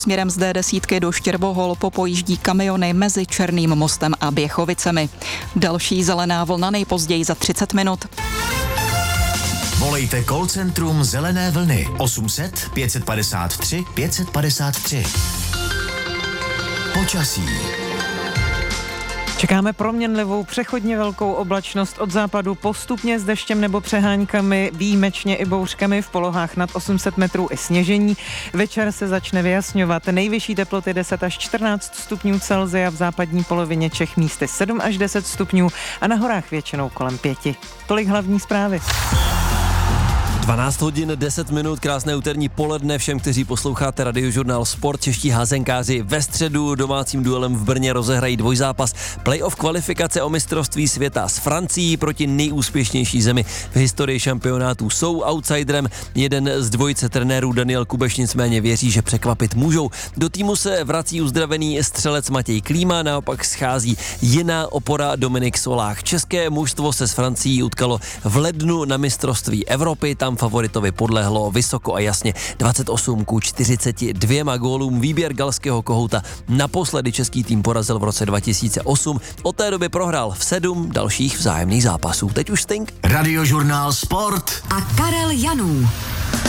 Směrem z D10 do Štěrbohol popojíždí kamiony mezi Černým mostem a Běchovicemi. Další zelená vlna nejpozději za 30 minut. Volejte call centrum Zelené vlny 800 553 553. Počasí. Čekáme proměnlivou, přechodně velkou oblačnost od západu, postupně s deštěm nebo přeháňkami, výjimečně i bouřkami, v polohách nad 800 metrů i sněžení. Večer se začne vyjasňovat. Nejvyšší teploty 10 až 14 stupňů Celsia, v západní polovině Čech místy 7 až 10 stupňů a na horách většinou kolem 5. Tolik hlavní zprávy. 12 hodin 10 minut, krásné úterní poledne všem, kteří posloucháte Radiožurnál Sport. Čeští házenkáři ve středu domácím duelem v Brně rozehrají dvojzápas playoff kvalifikace o mistrovství světa s Francií proti nejúspěšnější zemi v historii šampionátů. Jsou outsiderem, jeden z dvojice trenérů Daniel Kubeš nicméně věří, že překvapit můžou. Do týmu se vrací uzdravený střelec Matěj Klíma, naopak schází jiná opora Dominik Solák. České mužstvo se s Francií utkalo v lednu na mistrovství Evropy, tam favoritovi podlehlo vysoko a jasně 28-42 gólům. Výběr galského kohouta naposledy český tým porazil v roce 2008. Od té doby prohrál v 7 dalších vzájemných zápasů. Teď už Sting. Radiožurnál Sport a Karel Janů.